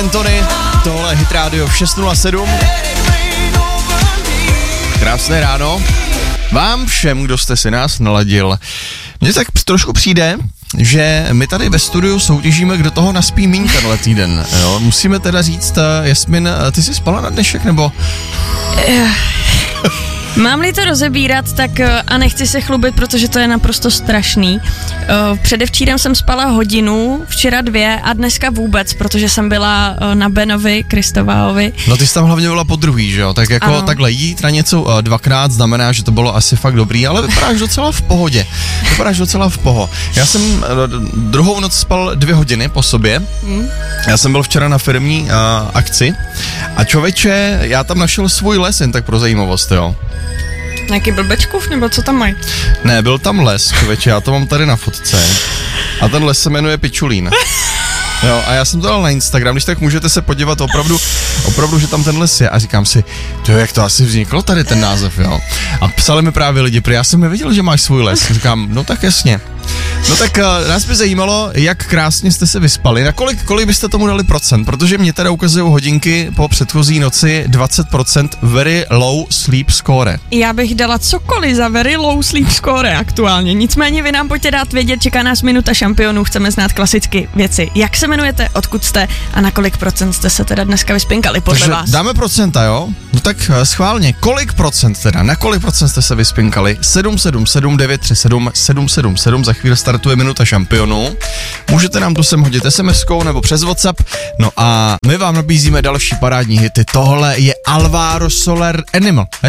Antony, tohle je Hit Radio v 6:07. Krásné ráno. Vám všem, kdo jste si nás naladil. Mně tak trošku přijde, že my tady ve studiu soutěžíme, kdo toho naspí míň tenhle týden. Jo? Musíme teda říct, Jasmin, ty jsi spala na dnešek, nebo? Mám-li to rozebírat, tak a nechci se chlubit, protože to je naprosto strašný. Předevčírem jsem spala hodinu, včera 2 a dneska vůbec, protože jsem byla na Benovi, Kristoválovi. No ty jsi tam hlavně byla po druhý, že jo? Tak jako ano. Takhle jít na něco dvakrát znamená, že to bylo asi fakt dobrý, ale vypadáš docela v pohodě. Já jsem druhou noc spal 2 hodiny po sobě. Já jsem byl včera na firmní akci a člověče, já tam našel svůj les, jen tak pro zajímavost, jo. Nějaký blbečkův, nebo co tam mají? Ne, byl tam les, člověče, já to mám tady na fotce. A ten les se jmenuje Pičulín. Jo, a já jsem to dal na Instagram, když tak můžete se podívat opravdu, že tam ten les je. A říkám si, jak to asi vzniklo tady ten název, jo. A psali mi právě lidi, protože já jsem nevěděl, že máš svůj les. Říkám, no tak jasně. No tak nás by zajímalo, jak krásně jste se vyspali. Na kolik byste tomu dali procent? Protože mě teda ukazují hodinky po předchozí noci 20% very low sleep score. Já bych dala cokoliv za very low sleep score aktuálně. Nicméně vy nám pojďte dát vědět, čeká nás minuta šampionů, chceme znát klasicky věci. Jak se jmenujete, odkud jste a na kolik procent jste se teda dneska vyspinkali podle vás? Dáme procenta, jo? No tak schválně, kolik procent teda? Na kolik procent jste se vyspinkali? 777 937 777, za chvíli startuje minuta šampionů. Můžete nám to sem hodit SMS-kou nebo přes WhatsApp. No a my vám nabízíme další parádní hity. Tohle je Alvaro Soler Animal.